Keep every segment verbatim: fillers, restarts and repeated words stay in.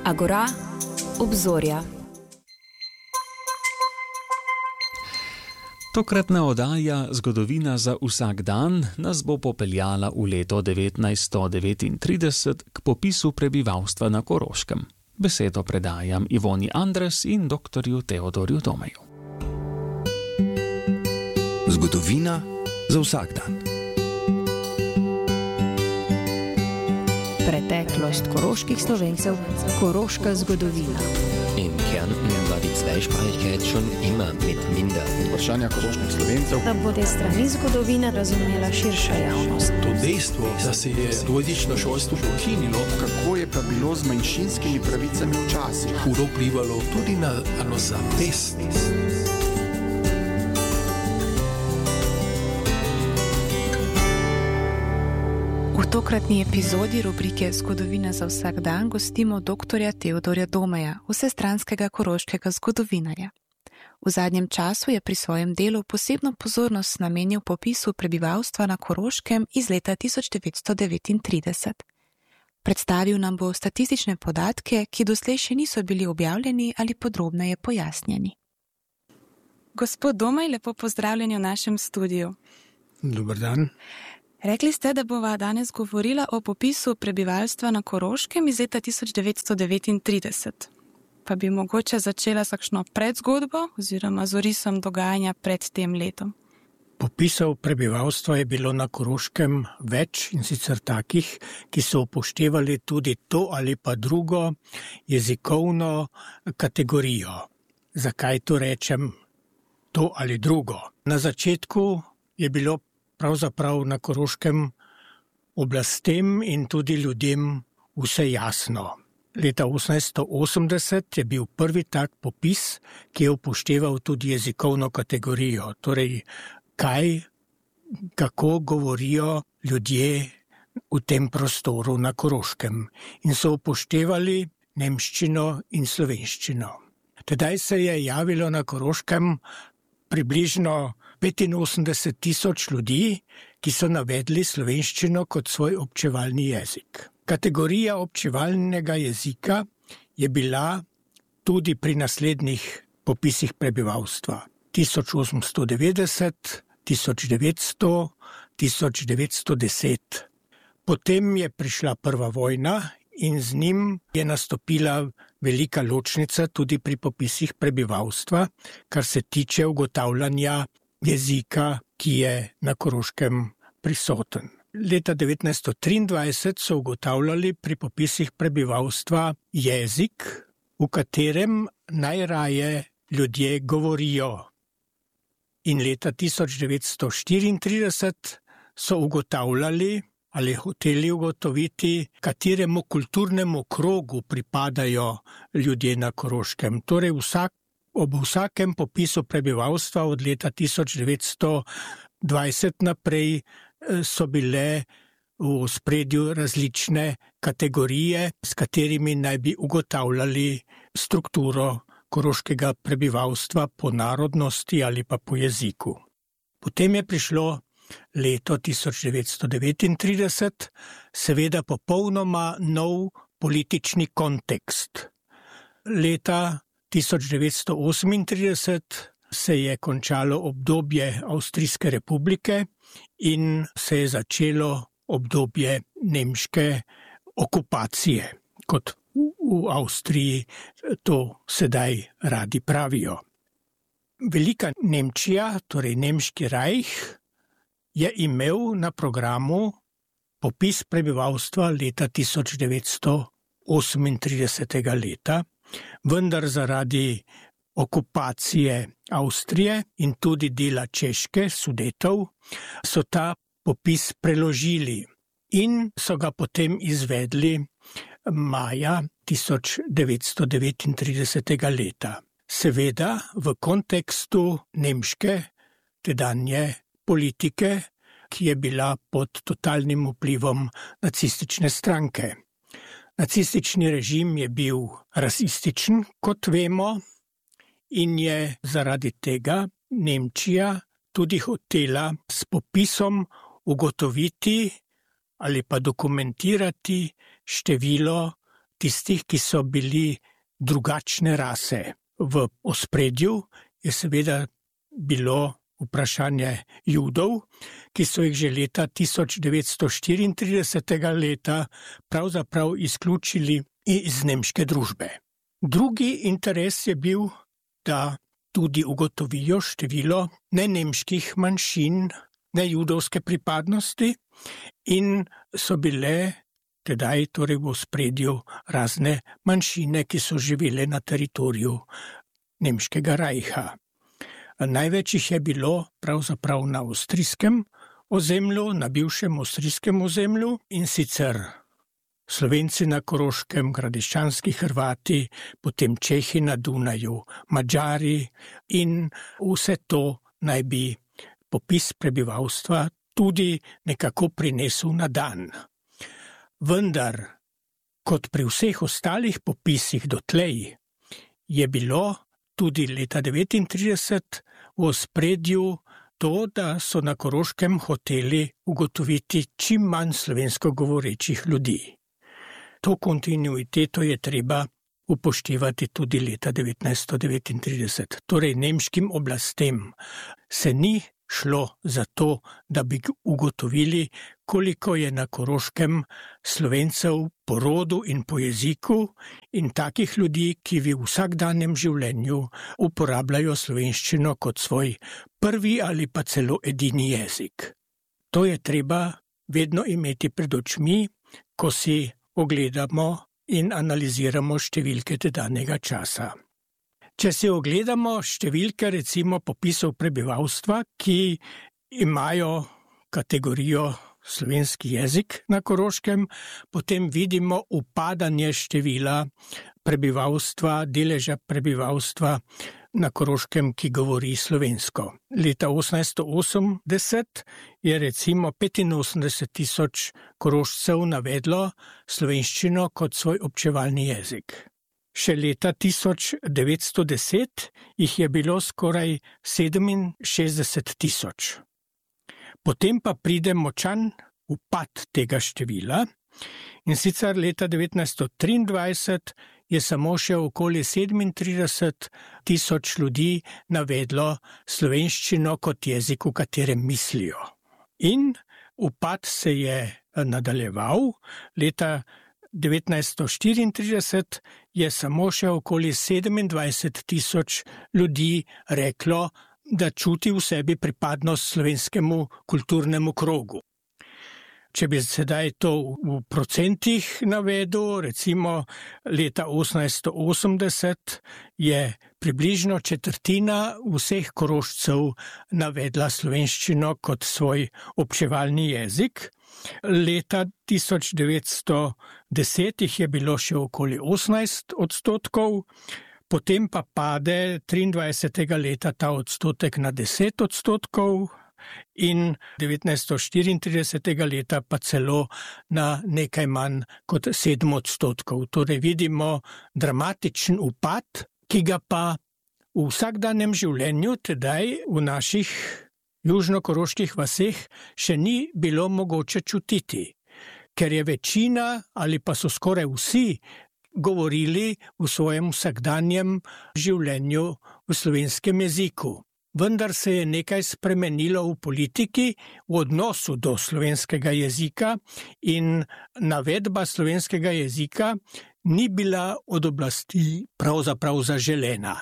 Agora, obzorja. Tokratna oddaja Zgodovina za vsak dan nas bo popeljala v leto devetnajststo devetintrideset k popisu prebivalstva na Koroškem. Besedo predajam Ivoni Andres in doktorju Teodorju Domeju. Zgodovina za vsak dan. Preteklost koroških Slovencev, koroška zgodovina. In Kärnten war die Zweisprachigkeit schon immer mit minder. Vprašanja koroških Slovencev. Da bo te strani zgodovine razumela širša javnost. To dejstvo, da se je dvojezično šolstvo ukinilo, Kako je pa bilo z manjšinskimi pravicami včasih? hudo vplivalo tudi na, na zavest. V tokratni epizodi rubrike Zgodovina za vsak dan gostimo doktorja Teodorja Domeja, vsestranskega koroškega zgodovinarja. V zadnjem času je pri svojem delu posebno pozornost namenil popisu prebivalstva na Koroškem iz leta tisoč devetsto devetintrideset. Predstavil nam bo statistične podatke, ki doslej še niso bili objavljeni ali podrobneje pojasnjeni. Gospod Domej, lepo pozdravljeni v našem studiu. Dober dan. Rekli ste, da bova danes govorila o popisu prebivalstva na Koroškem iz leta tisoč devetsto devetintrideset. Pa bi mogoče začela s kakšno predzgodbo oziroma z orisom dogajanja pred tem letom. Popisov prebivalstva je bilo na Koroškem več, in sicer takih, ki so upoštevali tudi to ali pa drugo jezikovno kategorijo. Zakaj to rečem to ali drugo? Na začetku je bilo pravzaprav na Koroškem oblastem in tudi ljudem vse jasno. Leta osemnajststo osemdeset je bil prvi tak popis, ki je upošteval tudi jezikovno kategorijo, torej kaj, kako govorijo ljudje v tem prostoru na Koroškem, in so upoštevali nemščino in slovenščino. Tedaj se je javilo na Koroškem približno petinosemdeset tisoč ljudi, ki so navedli slovenščino kot svoj občevalni jezik. Kategorija občevalnega jezika je bila tudi pri naslednjih popisih prebivalstva. tisoč osemsto devetdeset, tisoč devetsto, tisoč devetsto deset. Potem je prišla prva vojna in z njim je nastopila velika ločnica tudi pri popisih prebivalstva, kar se tiče ugotavljanja jezika, ki je na Koroškem prisoten. Leta devetnajststo triindvajset so ugotavljali pri popisih prebivalstva jezik, v katerem najraje ljudje govorijo. In leta tisoč devetsto štiriintrideset so ugotavljali ali hoteli ugotoviti, kateremu kulturnemu krogu pripadajo ljudje na Koroškem. Torej vsak, ob vsakem popisu prebivalstva od leta tisoč devetsto dvajset naprej so bile v ospredju različne kategorije, s katerimi naj bi ugotavljali strukturo koroškega prebivalstva po narodnosti ali pa po jeziku. Potem je prišlo leto tisoč devetsto devetintrideset, seveda popolnoma nov politični kontekst. Leta tisoč devetsto osemintrideset se je končalo obdobje Avstrijske republike in se je začelo obdobje nemške okupacije, kot v Avstriji to sedaj radi pravijo. Velika Nemčija, torej Nemški rajh, je imel na programu popis prebivalstva leta tisoč devetsto osemintridesetega leta, vendar zaradi okupacije Avstrije in tudi dela Češke, Sudetov, so ta popis preložili in so ga potem izvedli maja tisoč devetsto devetintridesetega leta. Seveda v kontekstu nemške tedanje politike, ki je bila pod totalnim vplivom nacistične stranke. Nacistični režim je bil rasističen, kot vemo, in je zaradi tega Nemčija tudi hotela s popisom ugotoviti ali pa dokumentirati število tistih, ki so bili drugačne rase. V ospredju je seveda bilo vprašanje Judov, ki so jih že leta tisoč devetsto štiriintridesetega leta pravzaprav izključili iz nemške družbe. Drugi interes je bil, da tudi ugotovijo število nenemških manjšin, nejudovske pripadnosti in so bile tedaj torej v ospredju razne manjšine, ki so živele na teritoriju nemškega rajha. Največ jih je bilo pravzaprav na avstrijskem ozemlju, na bivšem avstrijskem ozemlju, in sicer Slovenci na Koroškem, gradiščanski Hrvati, potem Čehi na Dunaju, Madžari, in vse to naj bi popis prebivalstva tudi nekako prinesel na dan. Vendar, kot pri vseh ostalih popisih dotlej, je bilo tudi leta devetintrideset v ospredju to, da so na Koroškem hoteli ugotoviti čim manj slovensko govorečih ljudi. To kontinuiteto je treba upoštevati tudi leta devetnajststo devetintrideset. Torej, nemškim oblastem se ni šlo za to, da bi ugotovili, koliko je na Koroškem Slovencev po rodu in po jeziku in takih ljudi, ki v vsakdanjem življenju uporabljajo slovenščino kot svoj prvi ali pa celo edini jezik. To je treba vedno imeti pred očmi, ko si ogledamo in analiziramo številke tedanjega časa. Če si ogledamo številke recimo popisov prebivalstva, ki imajo kategorijo slovenski jezik na Koroškem, potem vidimo upadanje števila prebivalstva, deleža prebivalstva na Koroškem, ki govori slovensko. Leta osemnajststo osemdeset je recimo petinosemdeset tisoč Korošcev navedlo slovenščino kot svoj občevalni jezik. Še leta tisoč devetsto deset jih je bilo skoraj sedeminšestdeset tisoč. Potem pa pride močan upad tega števila, in sicer leta devetnajststo triindvajset je samo še okoli sedemintrideset tisoč ljudi navedlo slovenščino kot jezik, v katerem mislijo. In upad se je nadaljeval. Leta devetnajststo štiriintrideset je samo še okoli sedemindvajset tisoč ljudi reklo, da čuti v sebi pripadnost slovenskemu kulturnemu krogu. Če bi sedaj to v procentih navedel, recimo leta osemnajststo osemdeset je približno četrtina vseh Korošcev navedla slovenščino kot svoj občevalni jezik. Leta tisoč devetsto deset jih je bilo še okoli osemnajst odstotkov, potem pa pade triindvajsetega leta ta odstotek na deset odstotkov, in devetnajststo štiriintridesetega leta pa celo na nekaj manj kot sedem odstotkov. Torej vidimo dramatičen upad, ki ga pa v vsakdanjem življenju tedaj v naših južnokoroških vaseh še ni bilo mogoče čutiti, ker je večina ali pa so skoraj vsi govorili v svojem vsakdanjem življenju v slovenskem jeziku. Vendar se je nekaj spremenilo v politiki, v odnosu do slovenskega jezika, in navedba slovenskega jezika ni bila od oblasti pravzaprav zaželena.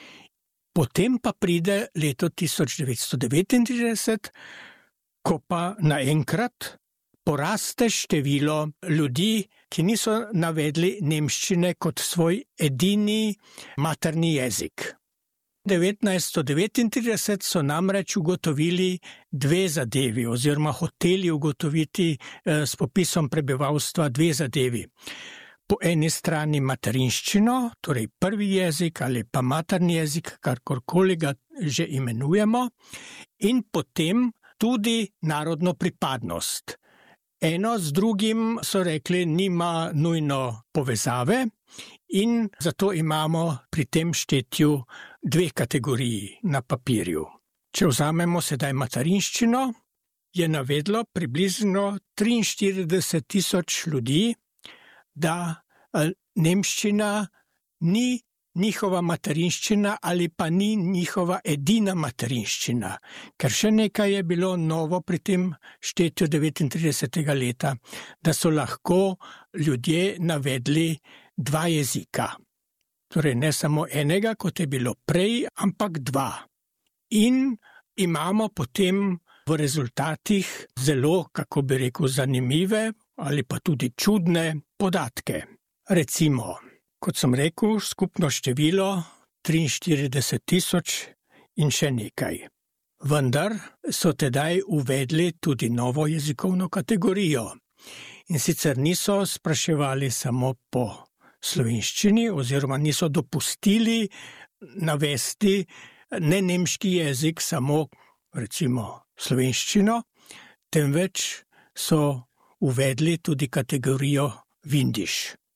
Potem pa pride leto tisoč devetsto devetintrideset, ko pa naenkrat poraste število ljudi, ki niso navedli nemščine kot svoj edini materni jezik. devetnajststo devetintrideset so namreč ugotovili dve zadevi oziroma hoteli ugotoviti eh, s popisom prebivalstva dve zadevi. Po eni strani materinščino, torej prvi jezik ali pa materni jezik, karkorkoli ga že imenujemo, in potem tudi narodno pripadnost. Eno z drugim, so rekli, nima nujno povezave, in zato imamo pri tem štetju dve kategoriji na papirju. Če vzamemo sedaj materinščino, je navedlo približno triinštirideset tisoč ljudi, da nemščina ni njihova materinščina ali pa ni njihova edina materinščina. Ker še nekaj je bilo novo pri tem štetju devetintridesetega leta, da so lahko ljudje navedli dva jezika. Torej ne samo enega, kot je bilo prej, ampak dva. In imamo potem v rezultatih zelo, kako bi rekel, zanimive ali pa tudi čudne podatke. Recimo, kot sem rekel, skupno število triinštirideset tisoč in še nekaj. Vendar so tedaj uvedli tudi novo jezikovno kategorijo. In sicer niso spraševali samo po slovenščini oziroma niso dopustili navesti ne nemški jezik, samo recimo slovenščino, temveč so uvedli tudi kategorijo vindiš.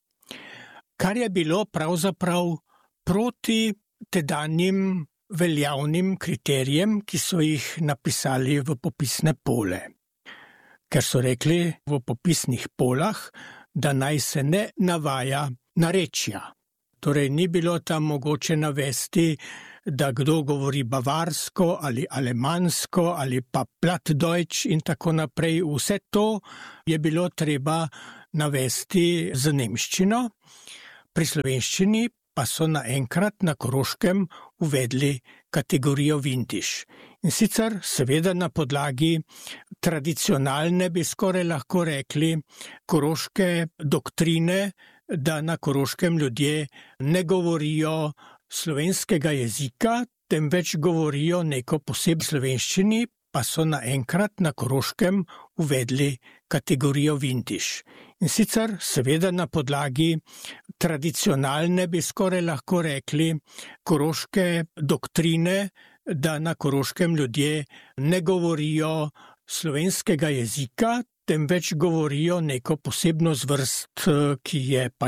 Kar je bilo pravzaprav proti tedanjim veljavnim kriterijem, ki so jih napisali v popisne pole. Ker so rekli v popisnih polah, da naj se ne navaja narečja. Torej ni bilo tam mogoče navesti, da kdo govori bavarsko ali alemansko ali pa plattdeutsch in tako naprej. Vse to je bilo treba navesti z nemščino. Pri slovenščini pa so naenkrat na Koroškem uvedli kategorijo vindiš. In sicer seveda na podlagi tradicionalne, bi skoraj lahko rekli, koroške doktrine, da na Koroškem ljudje ne govorijo slovenskega jezika, temveč govorijo neko posebno slovenščini, pa so naenkrat na Koroškem uvedli kategorijo vindiš. In sicer seveda na podlagi tradicionalne, bi skoraj lahko rekli, koroške doktrine, da na Koroškem ljudje ne govorijo slovenskega jezika, temveč govorijo neko posebno zvrst, ki je pa